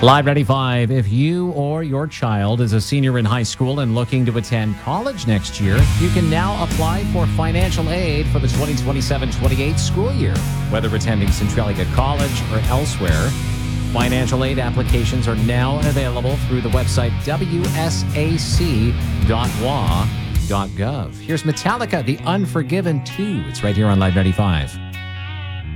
Live 95. If you or your child is a senior in high school and looking to attend college next year, you can now apply for financial aid for the 2027-28 school year. Whether attending Centralia College or elsewhere, financial aid applications are now available through the website wsac.wa.gov. Here's Metallica, The Unforgiven 2. It's right here on Live 95.